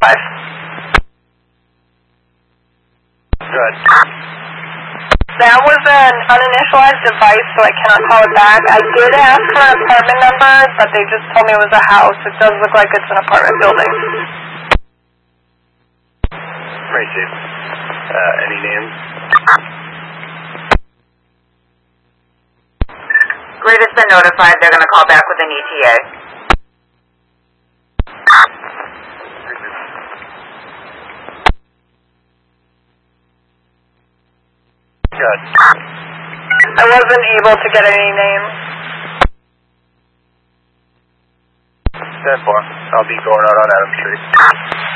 5. Good. That was an uninitialized device, so I cannot call it back. I did ask for an apartment number, but they just told me it was a house. It does look like it's an apartment building. Great, Chief. Any names? Grid has been notified. They're going to call back with an ETA. Good. I wasn't able to get any names. 10-4. I'll be going out on Adams Street.